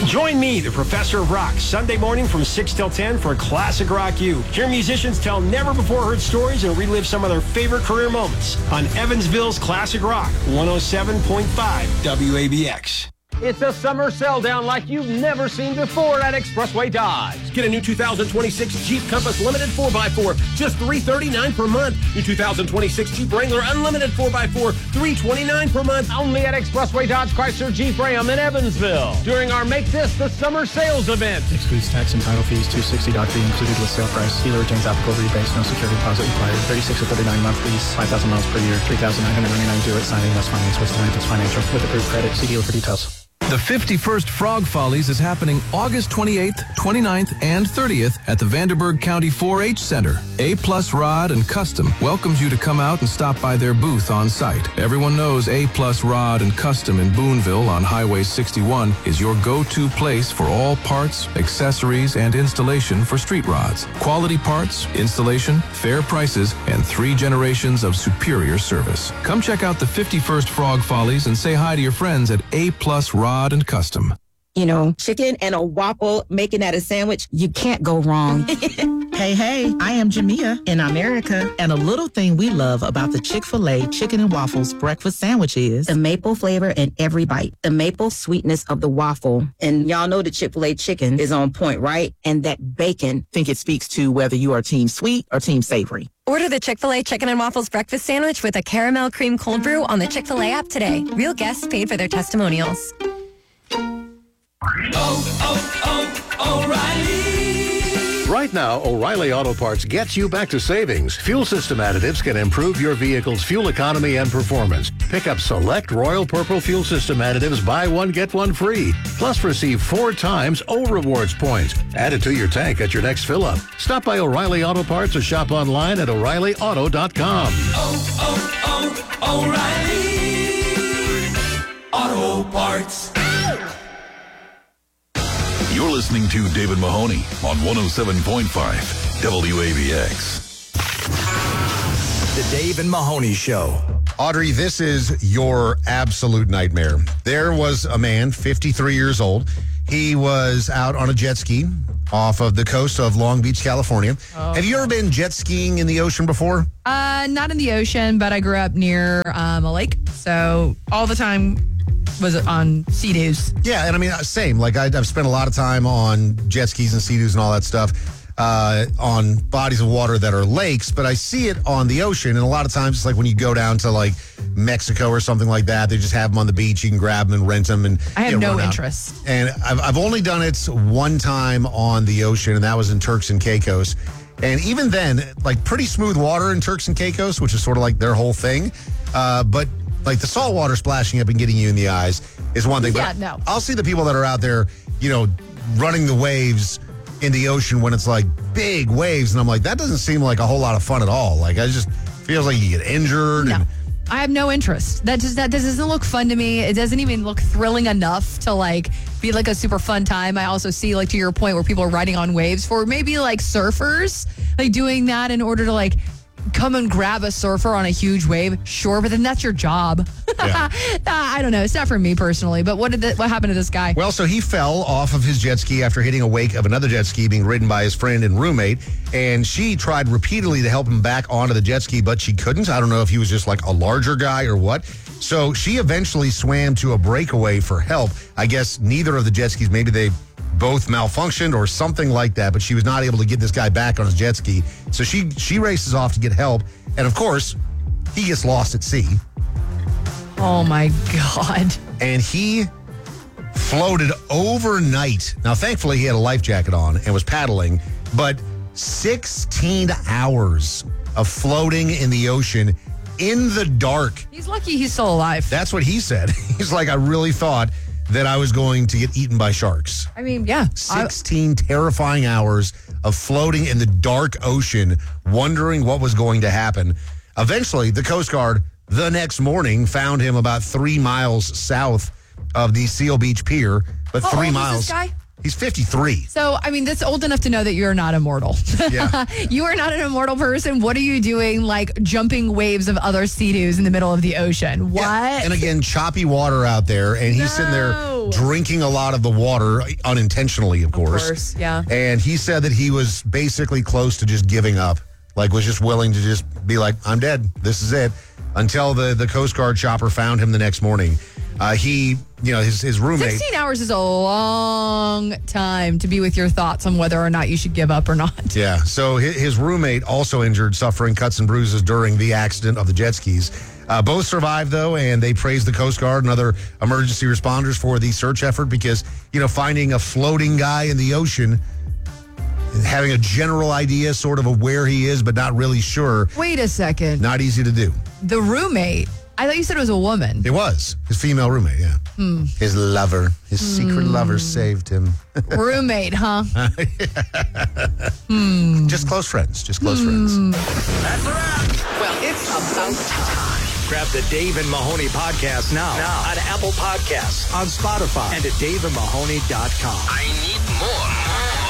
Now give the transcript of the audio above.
Join me, the Professor of Rock, Sunday morning from 6 till 10 for Classic Rock U. Hear musicians tell never-before-heard stories and relive some of their favorite career moments on Evansville's Classic Rock, 107.5 WABX. It's a summer sell down like you've never seen before at Expressway Dodge. Get a new 2026 Jeep Compass Limited 4x4, just $339 per month. New 2026 Jeep Wrangler Unlimited 4x4, $329 per month. Only at Expressway Dodge Chrysler Jeep Ram in Evansville. During our Make This the Summer Sales event. Excludes tax and title fees, $260 doc fee included with sale price. Dealer retains applicable rebates, no security deposit required. 36 to 39 month lease, 5,000 miles per year, $3,999 due at signing. Must finance with Stellantis Financial with approved credit. See dealer for details. The 51st Frog Follies is happening August 28th, 29th, and 30th at the Vanderburgh County 4-H Center. A-Plus Rod and Custom welcomes you to come out and stop by their booth on site. Everyone knows A-Plus Rod and Custom in Boonville on Highway 61 is your go-to place for all parts, accessories, and installation for street rods. Quality parts, installation, fair prices, and 3 generations of superior service. Come check out the 51st Frog Follies and say hi to your friends at A-Plus Rod and Custom. You know, chicken and a waffle, making that a sandwich, you can't go wrong. Hey, I am Jamia in America. And a little thing we love about the Chick-fil-A Chicken and Waffles breakfast sandwich is the maple flavor in every bite, the maple sweetness of the waffle. And y'all know the Chick-fil-A chicken is on point, right? And that bacon. I think it speaks to whether you are team sweet or team savory. Order the Chick-fil-A Chicken and Waffles breakfast sandwich with a caramel cream cold brew on the Chick-fil-A app today. Real guests paid for their testimonials. O'Reilly. Right now, O'Reilly Auto Parts gets you back to savings. Fuel system additives can improve your vehicle's fuel economy and performance. Pick up select Royal Purple fuel system additives, buy one, get one free. Plus receive 4 times O Rewards points. Add it to your tank at your next fill-up. Stop by O'Reilly Auto Parts or shop online at O'ReillyAuto.com. O'Reilly Auto Parts. You're listening to David Mahoney on 107.5 WABX. The Dave and Mahoney Show. Audrey, this is your absolute nightmare. There was a man, 53 years old. He was out on a jet ski off of the coast of Long Beach, California. Oh. Have you ever been jet skiing in the ocean before? Not in the ocean, but I grew up near a lake. So all the time was on Sea-Doos. Yeah, and I mean, same. Like, I've spent a lot of time on jet skis and Sea-Doos and all that stuff on bodies of water that are lakes, but I see it on the ocean, and a lot of times it's like when you go down to, like, Mexico or something like that, they just have them on the beach. You can grab them and rent them. And I have no interest. And I've only done it one time on the ocean, and that was in Turks and Caicos. And even then, like, pretty smooth water in Turks and Caicos, which is sort of like their whole thing. But like the salt water splashing up and getting you in the eyes is one thing. Yeah, but no. I'll see the people that are out there, you know, running the waves in the ocean when it's like big waves. And I'm like, that doesn't seem like a whole lot of fun at all. Like, I just feels like you get injured. No. And I have no interest. That doesn't look fun to me. It doesn't even look thrilling enough to like be like a super fun time. I also see, like, to your point, where people are riding on waves for maybe like surfers, like doing that in order to like come and grab a surfer on a huge wave. Sure, but then that's your job. Yeah. I don't know. It's not for me personally. But what happened to this guy? Well, so he fell off of his jet ski after hitting a wake of another jet ski being ridden by his friend and roommate. And she tried repeatedly to help him back onto the jet ski, but she couldn't. I don't know if he was just like a larger guy or what. So she eventually swam to a breakaway for help. I guess neither of the jet skis, maybe they both malfunctioned or something like that, but she was not able to get this guy back on his jet ski. So she races off to get help. And of course, he gets lost at sea. Oh my God. And he floated overnight. Now, thankfully, he had a life jacket on and was paddling, but 16 hours of floating in the ocean in the dark. He's lucky he's still alive. That's what he said. He's like, I really thought that I was going to get eaten by sharks. I mean, yeah. 16 terrifying hours of floating in the dark ocean, wondering what was going to happen. Eventually, the Coast Guard, the next morning, found him about 3 miles south of the Seal Beach Pier. But How 3 old miles. is this guy? He's 53. So, I mean, that's old enough to know that you're not immortal. Yeah. You are not an immortal person. What are you doing, like, jumping waves of other Sea-Doos in the middle of the ocean? What? Yeah. And again, choppy water out there, and he's sitting there drinking a lot of the water, unintentionally, of course. Of course, yeah. And he said that he was basically close to just giving up, like was just willing to just be like, I'm dead. This is it. Until the Coast Guard chopper found him the next morning. His roommate. 16 hours is a long time to be with your thoughts on whether or not you should give up or not. Yeah. So his roommate also injured, suffering cuts and bruises during the accident of the jet skis. Both survived, though, and they praised the Coast Guard and other emergency responders for the search effort because, finding a floating guy in the ocean, having a general idea sort of where he is, but not really sure. Wait a second. Not easy to do. The roommate. I thought you said it was a woman. It was. His female roommate, yeah. His lover. His secret lover saved him. Roommate, huh? Just close friends. Just close friends. That's a wrap. Well, it's about time. Grab the Dave and Mahoney podcast now on Apple Podcasts, on Spotify, and at daveandmahoney.com. I need